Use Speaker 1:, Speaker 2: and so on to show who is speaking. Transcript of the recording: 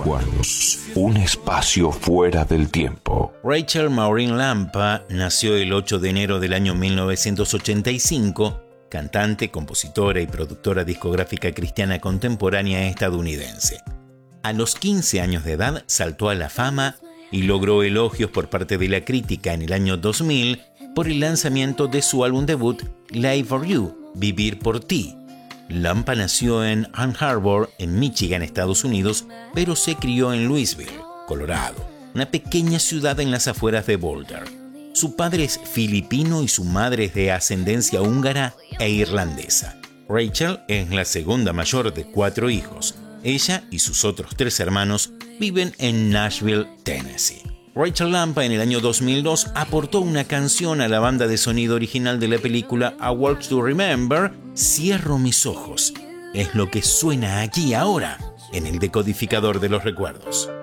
Speaker 1: recuerdos, un espacio fuera del tiempo.
Speaker 2: Rachel Maureen Lampa nació el 8 de enero del año 1985, cantante, compositora y productora discográfica cristiana contemporánea estadounidense. A los 15 años de edad saltó a la fama y logró elogios por parte de la crítica en el año 2000 por el lanzamiento de su álbum debut Live for You, Vivir por Ti. Lampa nació en Ann Arbor, en Michigan, Estados Unidos, pero se crió en Louisville, Colorado, una pequeña ciudad en las afueras de Boulder. Su padre es filipino y su madre es de ascendencia húngara e irlandesa. Rachel es la segunda mayor de 4 hijos. Ella y sus otros 3 hermanos viven en Nashville, Tennessee. Rachel Lampa en el año 2002 aportó una canción a la banda de sonido original de la película A Walk to Remember, Cierro mis ojos. Es lo que suena aquí ahora, en el decodificador de los recuerdos.